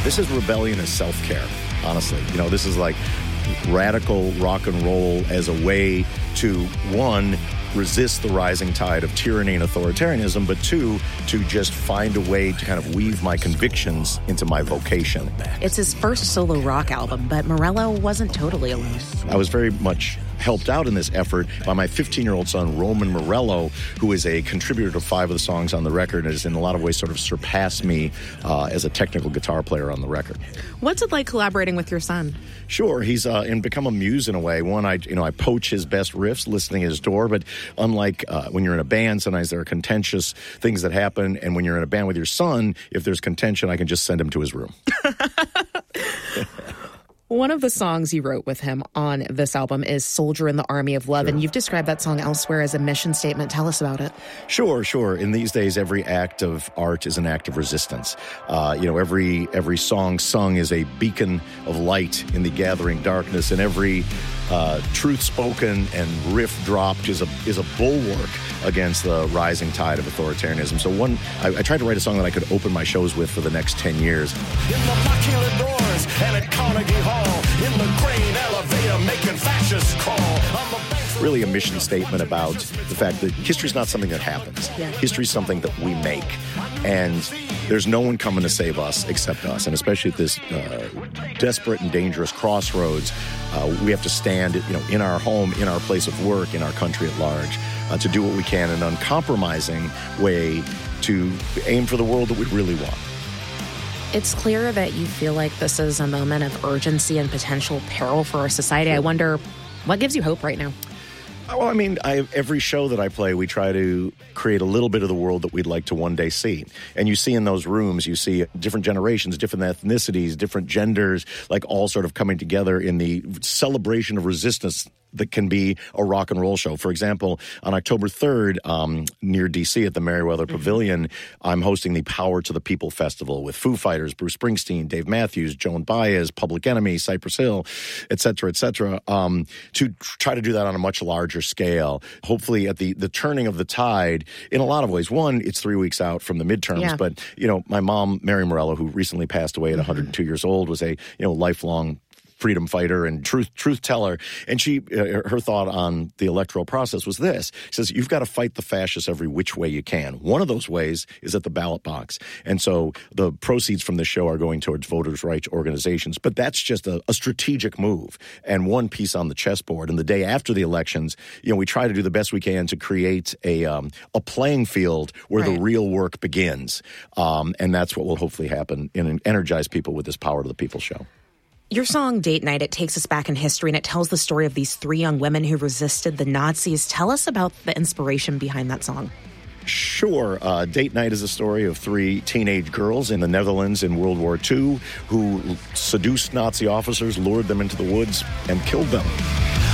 This is rebellion as self-care, honestly. You know, this is like radical rock and roll as a way to, one, resist the rising tide of tyranny and authoritarianism, but two, to just find a way to kind of weave my convictions into my vocation. It's his first solo rock album, but Morello wasn't totally alone. I was very much helped out in this effort by my 15-year-old son, Roman Morello, who is a contributor to 5 of the songs on the record and has in a lot of ways sort of surpassed me as a technical guitar player on the record. What's it like collaborating with your son? Sure, he's become a muse in a way. One, I poach his best riffs listening at his door, but unlike when you're in a band, sometimes there are contentious things that happen, and when you're in a band with your son, if there's contention, I can just send him to his room. One of the songs you wrote with him on this album is Soldier in the Army of Love, and you've described that song elsewhere as a mission statement. Tell us about it. Sure. In these days, every act of art is an act of resistance. Every song sung is a beacon of light in the gathering darkness, and every truth spoken and riff dropped is a bulwark against the rising tide of authoritarianism. So I tried to write a song that I could open my shows with for the next 10 years. In the Immaculate Doors and at Carnegie Hall, in the grain elevator making fascists crawl. Really a mission statement about the fact that history's not something that happens. Yeah. History's something that we make. And there's no one coming to save us except us. And especially at this desperate and dangerous crossroads, we have to stand, in our home, in our place of work, in our country at large, to do what we can in an uncompromising way to aim for the world that we really want. It's clear that you feel like this is a moment of urgency and potential peril for our society. I wonder, what gives you hope right now? Well, every show that I play, we try to create a little bit of the world that we'd like to one day see. And you see in those rooms, you see different generations, different ethnicities, different genders, like all sort of coming together in the celebration of resistance that can be a rock and roll show. For example, on October 3rd, near D.C. at the Merriweather Pavilion, I'm hosting the Power to the People Festival with Foo Fighters, Bruce Springsteen, Dave Matthews, Joan Baez, Public Enemy, Cypress Hill, et cetera, to try to do that on a much larger scale. Hopefully at the turning of the tide, in a lot of ways. One, it's 3 weeks out from the midterms, but, my mom, Mary Morello, who recently passed away at 102 years old, was a, lifelong freedom fighter and truth teller. And her thought on the electoral process was this. She says, you've got to fight the fascists every which way you can. One of those ways is at the ballot box. And so the proceeds from the show are going towards voters' rights organizations. But that's just a strategic move and one piece on the chessboard. And the day after the elections, we try to do the best we can to create a playing field where the real work begins. And that's what will hopefully happen and energize people with this Power to the People show. Your song, Date Night, it takes us back in history, and it tells the story of these 3 young women who resisted the Nazis. Tell us about the inspiration behind that song. Sure. Date Night is a story of 3 teenage girls in the Netherlands in World War II who seduced Nazi officers, lured them into the woods, and killed them.